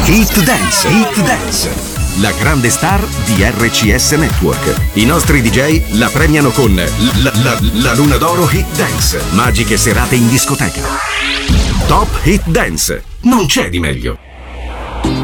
Hit Dance. Hit Dance. La grande star di RCS Network. I nostri DJ la premiano con la Luna d'Oro Hit Dance. Magiche serate in discoteca. Top Hit Dance. Non c'è di meglio.